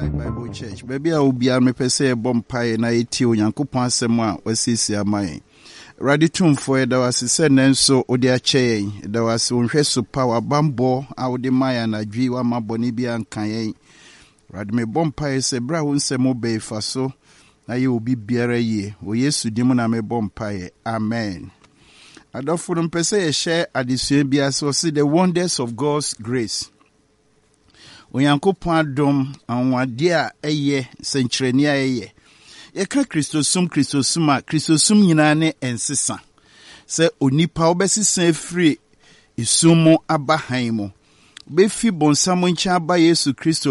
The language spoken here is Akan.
Bible Church. Baby, I will be a me pese bompaye na eti Onyankopon asem a wasisi amaye. Raditum for da wasise nenso odi ache da wase onhwe so power bambo a odi maya na dwi wa maboni bia nkan yen. Radme bompaye se bra wo nsemo be fa so na ye obi biara ye. O Yesu dimu na me bompaye. Amen. Adofo mpese ye share adisue bia so see the wonders of God's grace. Onyankopon adom anwade a eye senkyereni a eye. Yeka Kristosum nyina ne ensesa. Se onipa obesisa free isumu aba han mu. Befi bonsam ncha aba Yesu Kristo